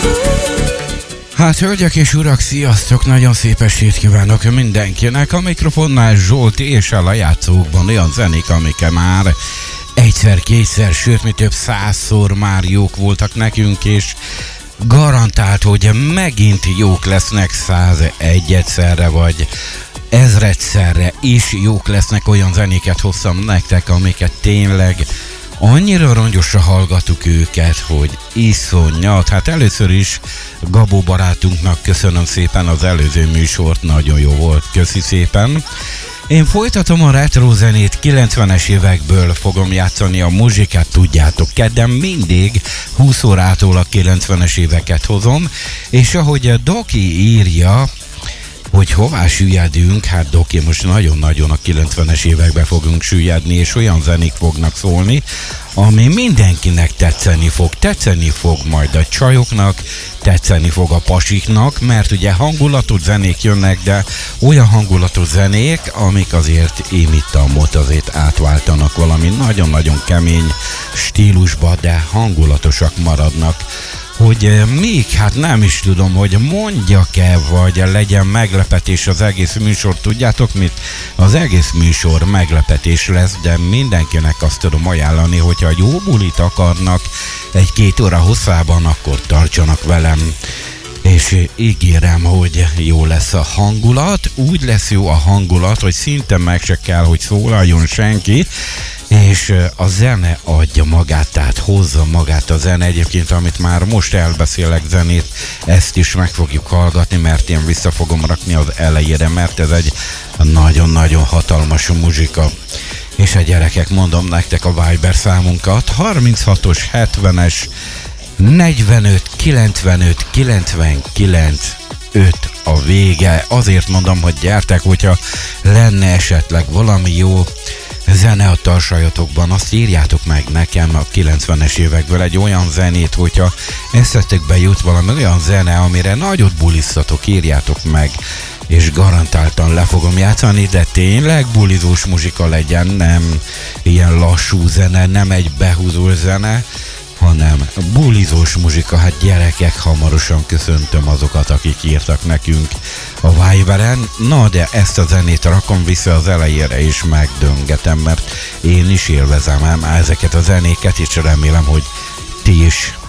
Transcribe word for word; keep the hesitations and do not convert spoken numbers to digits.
Hát, hölgyek és urak, sziasztok! Nagyon szép estét kívánok mindenkinek. A mikrofonnál Zsolt, és a lejátszókban olyan zenék, amik már egyszer, kétszer, sőt, mi több százszor már jók voltak nekünk, és garantált, hogy megint jók lesznek százegy egyszerre, vagy ezredszerre is jók lesznek. Olyan zenéket hoztam nektek, amiket tényleg annyira rongyosra hallgattuk őket, hogy iszonyat. Hát először is Gabó barátunknak köszönöm szépen az előző műsort, nagyon jó volt, köszi szépen. Én folytatom a retro zenét, kilencvenes évekből fogom játszani a muzsikát, tudjátok, kedden mindig húsz órától a kilencvenes éveket hozom, és ahogy Doki írja, hogy hová süllyedünk, hát Doki, most nagyon-nagyon a kilencvenes évekbe fogunk süllyedni, és olyan zenék fognak szólni, ami mindenkinek tetszeni fog. Tetszeni fog majd a csajoknak, tetszeni fog a pasiknak, mert ugye hangulatos zenék jönnek, de olyan hangulatos zenék, amik azért émittamot azért átváltanak valami nagyon-nagyon kemény stílusba, de hangulatosak maradnak. Hogy még, hát nem is tudom, hogy mondjak-e, vagy legyen meglepetés az egész műsor, tudjátok mit? Az egész műsor meglepetés lesz, de mindenkinek azt tudom ajánlani, hogyha jó bulit akarnak egy-két óra hosszában, akkor tartsanak velem. És ígérem, hogy jó lesz a hangulat, úgy lesz jó a hangulat, hogy szinte meg se kell, hogy szólaljon senki, és a zene adja magát, tehát hozza magát a zene. Egyébként, amit már most elbeszélek zenét, ezt is meg fogjuk hallgatni, mert én vissza fogom rakni az elejére, mert ez egy nagyon-nagyon hatalmas muzsika. És a gyerekek, mondom nektek a Viber számunkat, harminchatos hetvenes negyvenöt kilencvenöt kilencvenkilenc öt a vége. Azért mondom, hogy gyertek, hogyha lenne esetleg valami jó zene a tarsajatokban, azt írjátok meg nekem a kilencvenes évekből egy olyan zenét, hogyha eszetekbe jut valami olyan zene, amire nagyot bulizzatok, írjátok meg, és garantáltan le fogom játszani, de tényleg bulizós muzsika legyen, nem ilyen lassú zene, nem egy behúzó zene, hanem bulizós muzsika. Hát gyerekek, hamarosan köszöntöm azokat, akik írtak nekünk a Viberen. Na, de ezt a zenét rakom vissza az elejére, és megdöngetem, mert én is élvezem ám ezeket a zenéket, és remélem, hogy ti is.